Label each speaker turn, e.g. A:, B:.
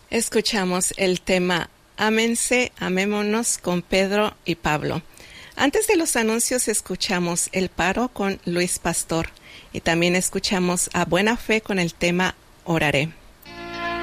A: Escuchamos el tema Ámense, amémonos con Pedro y Pablo. Antes de los anuncios escuchamos El Paro con Luis Pastor y también escuchamos a Buena Fe con el tema Oraré.